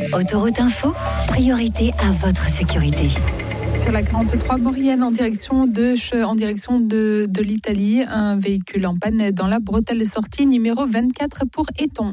Autoroute Info, priorité à votre sécurité. Sur la 43 Maurienne en direction de l'Italie, un véhicule en panne dans la bretelle de sortie numéro 24 pour Éton.